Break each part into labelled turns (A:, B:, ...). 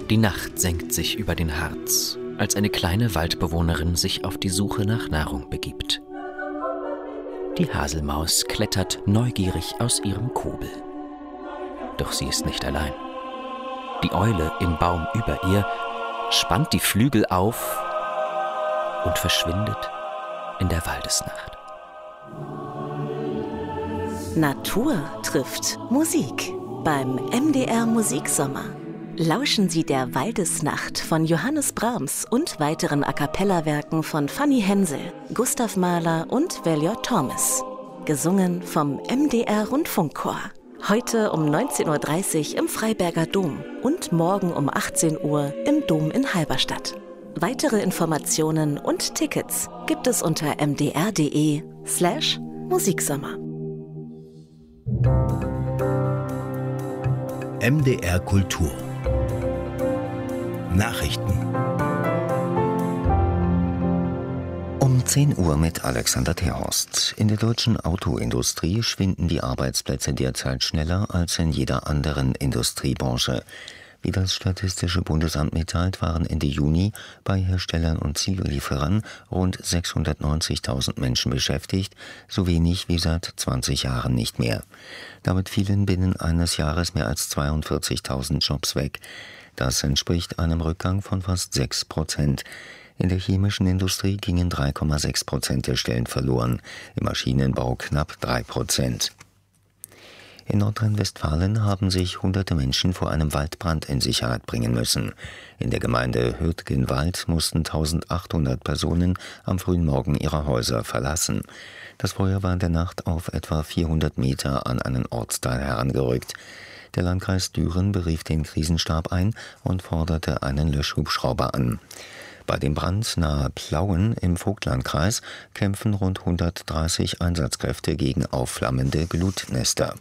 A: Die Nacht senkt sich über den Harz, als eine kleine Waldbewohnerin sich auf die Suche nach Nahrung begibt. Die Haselmaus klettert neugierig aus ihrem Kobel. Doch sie ist nicht allein. Die Eule im Baum über ihr spannt die Flügel auf und verschwindet in der Waldesnacht.
B: Natur trifft Musik beim MDR Musiksommer. Lauschen Sie der Waldesnacht von Johannes Brahms und weiteren A-cappella-Werken von Fanny Hensel, Gustav Mahler und Valior Thomas. Gesungen vom MDR Rundfunkchor. Heute um 19.30 Uhr im Freiberger Dom und morgen um 18 Uhr im Dom in Halberstadt. Weitere Informationen und Tickets gibt es unter mdr.de/Musiksommer.
C: MDR Kultur Nachrichten.
D: Um 10 Uhr mit Alexander Terhorst. In der deutschen Autoindustrie schwinden die Arbeitsplätze derzeit schneller als in jeder anderen Industriebranche. Wie das Statistische Bundesamt mitteilt, waren Ende Juni bei Herstellern und Zulieferern rund 690.000 Menschen beschäftigt, so wenig wie seit 20 Jahren nicht mehr. Damit fielen binnen eines Jahres mehr als 42.000 Jobs weg. Das entspricht einem Rückgang von fast 6%. In der chemischen Industrie gingen 3,6% der Stellen verloren, im Maschinenbau knapp 3%. In Nordrhein-Westfalen haben sich hunderte Menschen vor einem Waldbrand in Sicherheit bringen müssen. In der Gemeinde Hürtgenwald mussten 1800 Personen am frühen Morgen ihre Häuser verlassen. Das Feuer war in der Nacht auf etwa 400 Meter an einen Ortsteil herangerückt. Der Landkreis Düren berief den Krisenstab ein und forderte einen Löschhubschrauber an. Bei dem Brand nahe Plauen im Vogtlandkreis kämpfen rund 130 Einsatzkräfte gegen aufflammende Glutnester.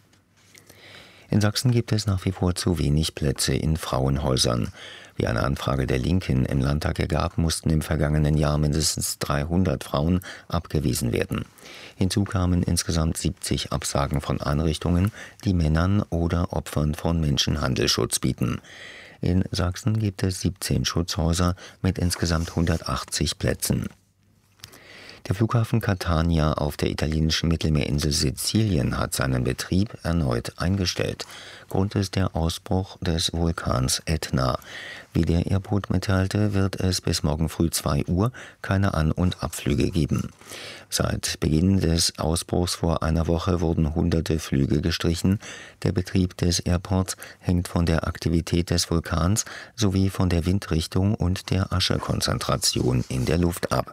D: In Sachsen gibt es nach wie vor zu wenig Plätze in Frauenhäusern. Wie eine Anfrage der Linken im Landtag ergab, mussten im vergangenen Jahr mindestens 300 Frauen abgewiesen werden. Hinzu kamen insgesamt 70 Absagen von Einrichtungen, die Männern oder Opfern von Menschenhandel Schutz bieten. In Sachsen gibt es 17 Schutzhäuser mit insgesamt 180 Plätzen. Der Flughafen Catania auf der italienischen Mittelmeerinsel Sizilien hat seinen Betrieb erneut eingestellt. Grund ist der Ausbruch des Vulkans Etna. Wie der Airport mitteilte, wird es bis morgen früh 2 Uhr keine An- und Abflüge geben. Seit Beginn des Ausbruchs vor einer Woche wurden hunderte Flüge gestrichen. Der Betrieb des Airports hängt von der Aktivität des Vulkans sowie von der Windrichtung und der Aschekonzentration in der Luft ab.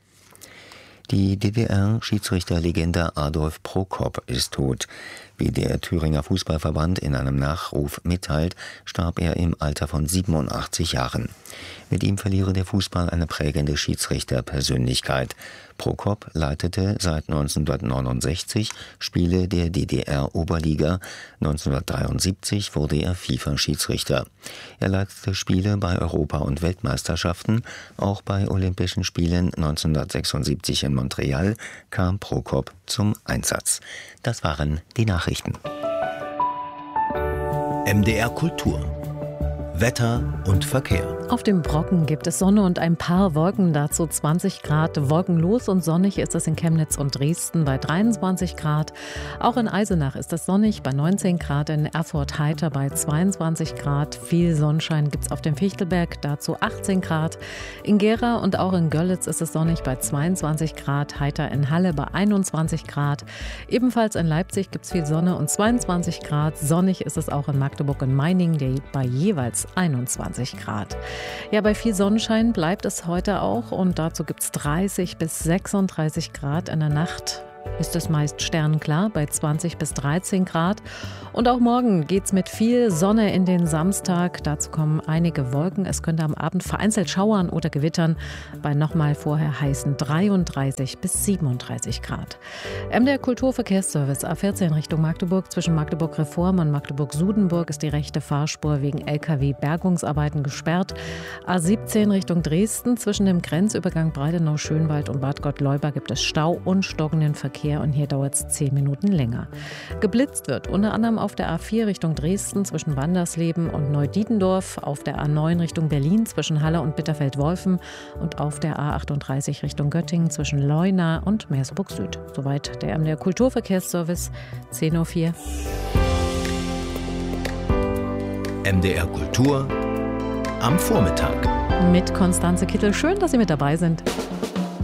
D: Die DDR-Schiedsrichterlegende Adolf Prokop ist tot. Wie der Thüringer Fußballverband in einem Nachruf mitteilt, starb er im Alter von 87 Jahren. Mit ihm verliere der Fußball eine prägende Schiedsrichterpersönlichkeit. Prokop leitete seit 1969 Spiele der DDR-Oberliga. 1973 wurde er FIFA-Schiedsrichter. Er leitete Spiele bei Europa- und Weltmeisterschaften. Auch bei Olympischen Spielen 1976 in Montreal kam Prokop zum Einsatz. Das waren die Nachrichten.
C: MDR Kultur Wetter und Verkehr.
E: Auf dem Brocken gibt es Sonne und ein paar Wolken, dazu 20 Grad. Wolkenlos und sonnig ist es in Chemnitz und Dresden bei 23 Grad. Auch in Eisenach ist es sonnig bei 19 Grad, in Erfurt heiter bei 22 Grad. Viel Sonnenschein gibt es auf dem Fichtelberg, dazu 18 Grad. In Gera und auch in Görlitz ist es sonnig bei 22 Grad, heiter in Halle bei 21 Grad. Ebenfalls in Leipzig gibt es viel Sonne und 22 Grad. Sonnig ist es auch in Magdeburg und Meiningen bei jeweils 21 Grad. Ja, bei viel Sonnenschein bleibt es heute auch und dazu gibt es 30 bis 36 Grad. In der Nacht ist es meist sternenklar bei 20 bis 13 Grad. Und auch morgen geht's mit viel Sonne in den Samstag. Dazu kommen einige Wolken. Es könnte am Abend vereinzelt schauern oder gewittern bei nochmal vorher heißen 33 bis 37 Grad. MDR Kulturverkehrsservice A14 Richtung Magdeburg. Zwischen Magdeburg Reform und Magdeburg Sudenburg ist die rechte Fahrspur wegen LKW-Bergungsarbeiten gesperrt. A17 Richtung Dresden. Zwischen dem Grenzübergang Breitenau-Schönwald und Bad Gottleuba gibt es Stau und stockenden Verkehr Verkehr und hier dauert es 10 Minuten länger. Geblitzt wird unter anderem auf der A4 Richtung Dresden zwischen Wandersleben und Neudietendorf, auf der A9 Richtung Berlin zwischen Halle und Bitterfeld-Wolfen und auf der A38 Richtung Göttingen zwischen Leuna und Meersburg Süd. Soweit der MDR Kulturverkehrsservice, 10:04 Uhr.
C: MDR Kultur am Vormittag.
E: Mit Konstanze Kittel. Schön, dass Sie mit dabei sind.